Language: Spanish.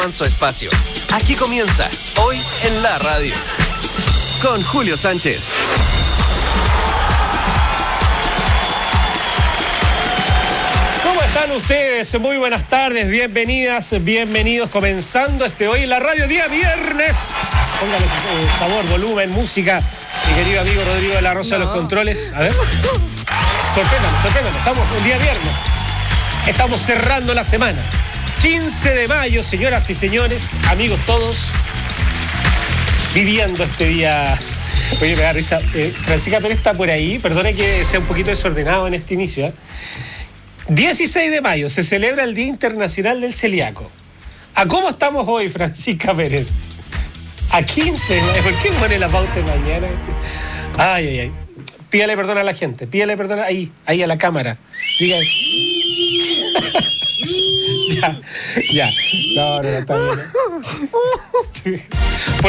Su espacio. Aquí comienza Hoy en la Radio con Julio Sánchez. ¿Cómo están ustedes? Muy buenas tardes, bienvenidas, bienvenidos. Comenzando Hoy en la Radio, día viernes. Póngale sabor, volumen, música. Mi querido amigo Rodrigo de la Rosa de los controles. A ver. Sorpréndame. Estamos un día viernes. Estamos cerrando la semana. 15 de mayo, señoras y señores, amigos todos, viviendo este día. Oye, me da risa. Francisca Pérez está por ahí, perdone que sea un poquito desordenado en este inicio. 16 de mayo se celebra el Día Internacional del Celíaco. ¿A cómo estamos hoy, Francisca Pérez? A 15 de mayo. ¿Por qué pone la pauta de mañana? Ay. Pídale perdón a la gente, pídale perdón ahí a la cámara. Diga. Ya. No, está bien.